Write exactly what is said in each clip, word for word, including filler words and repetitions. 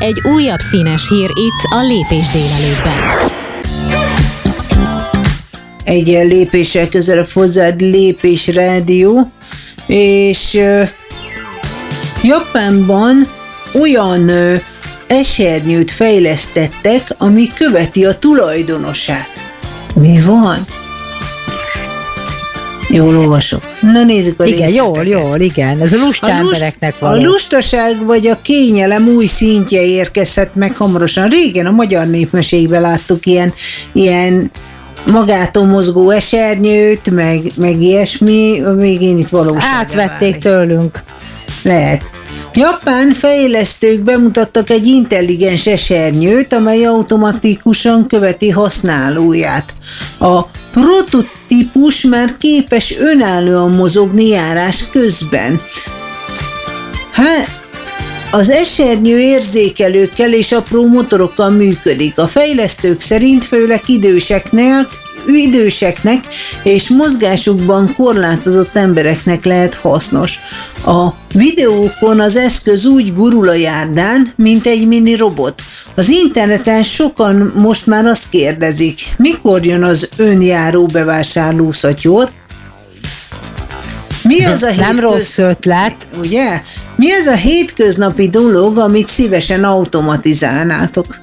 Egy újabb színes hír itt a Lépés délelőttben. Egy lépéssel közelebb hozzád Lépés Rádió, és uh, Japánban olyan uh, esernyőt fejlesztettek, ami követi a tulajdonosát. Mi van? Jól olvasok. Na nézzük a igen, részleteket. Jól, jól, igen. Ez a lusta a embereknek való. A lustaság vagy a kényelem új szintje érkezhet meg hamarosan. Régen a magyar népmesékben láttuk ilyen, ilyen magától mozgó esernyőt, meg, meg ilyesmi, még én itt valóságá Átvették válik. Tőlünk. Lehet. Japán fejlesztők bemutattak egy intelligens esernyőt, amely automatikusan követi használóját. A prototípus már képes önállóan mozogni járás közben. Hát, az esernyő érzékelőkkel és apró motorokkal működik. A fejlesztők szerint főleg időseknek, időseknek és mozgásukban korlátozott embereknek lehet hasznos. A videókon az eszköz úgy gurul a járdán, mint egy mini robot. Az interneten sokan most már azt kérdezik, mikor jön az önjáró bevásárló szatyor? Mi az a Nem hétköz... rossz ötlet. Ugye? Mi az a hétköznapi dolog, amit szívesen automatizálnátok?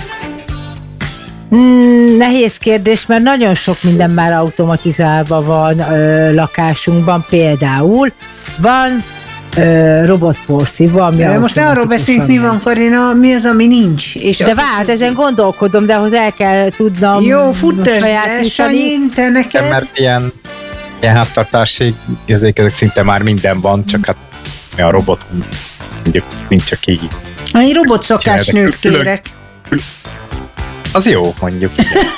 Mm, nehéz kérdés, mert nagyon sok minden már automatizálva van ö, lakásunkban. Például van ö, robotporszívó, ami de most arról beszélünk, mi van, Karina, mi az, ami nincs. És de várj, ezen gondolkodom, de ahhoz el kell tudnom. Jó, futtasd le, Sanyi, te neked? Mert ilyen, ilyen háztartási, ezek, ezek szinte már minden van, csak hát a robot mondjuk nincs csak így. Egy robotszakácsnőt kérek. Az jó, mondjuk.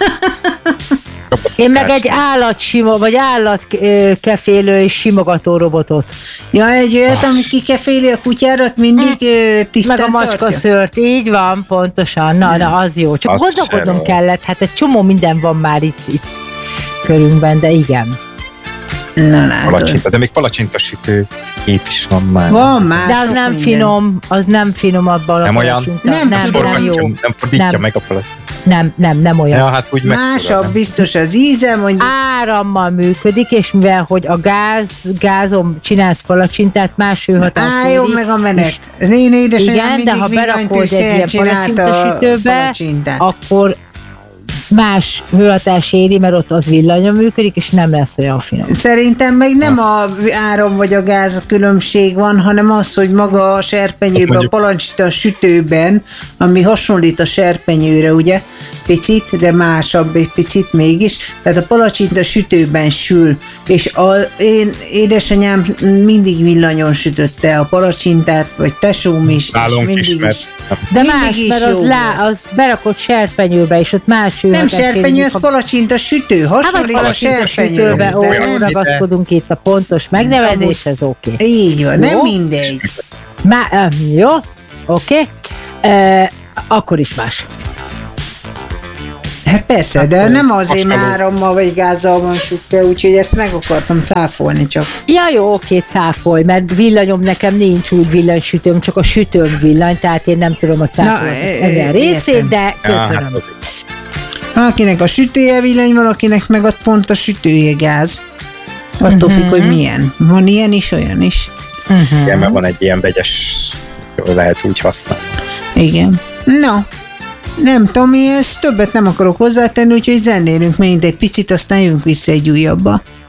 Én meg egy állatsimo, vagy állatkefélő és simogató robotot. Ja, egy olyat, ami kikeféli a kutyárat, mindig hm. tisztán meg a macska szőrt, így van, pontosan. Na, na, az jó. Csak gondolkodnom kellett, hát egy csomó minden van már itt, itt körünkben, de igen. Na, palacsinta, de még palacsintasütő kép is van már. Van már. De az nem minden. Finom, az nem finom abban nem a olyan, nem, nem, nem, nem jó. Nem fordítja nem. meg a palacsinta. Nem, nem, nem olyan. Ja, hát úgy másabb biztos az íze, mondjuk. Árammal működik, és mivel, hogy a gáz, gázon csinálsz palacsintát, más hőhatás. Álljon meg a menet. Az én édesanyám mindig de ha berakod egy ilyen palacsintasütőbe, akkor más hőhatás éri, mert ott az villanya működik, és nem lesz olyan finom. Szerintem meg nem a áram vagy a gáz különbség van, hanem az, hogy maga a serpenyőben, a palancsinta sütőben, ami hasonlít a serpenyőre, ugye, picit, de másabb egy picit mégis, tehát a palacsinta sütőben sül, és a, én édesanyám mindig villanyon sütötte a palacsintát, vagy tesóm is, és mindig is. is. De mindig más, is mert az, lá, az berakott serpenyőbe, és ott más hőhatás. Nem serpenyő, az palacsinta sütő, hasonlít a serpenyőhöz. Ó, ragaszkodunk itt a pontos megnevezés, ez oké. Okay. Így van, nem mindegy. Má, jó, oké. Okay. E, akkor is más. Hát persze, akkor de nem azért árammal vagy gázzal van sütve, úgyhogy ezt meg akartam cáfolni csak. Ja, jó, oké, cáfolj, mert villanyom nekem nincs úgy villanysütőm, csak a sütőm villany, tehát én nem tudom a cáfolni ezen részét, de köszönöm. Akinek a sütője villany, valakinek meg ott pont a sütője gáz. Attól uh-huh. függ, hogy milyen. Van ilyen is, olyan is. Uh-huh. Igen, mert van egy ilyen vegyes, lehet úgy használni. Igen. No, nem tudom, mi ez, többet nem akarok hozzátenni, úgyhogy zenélünk még egy picit, aztán jövünk vissza egy újabba.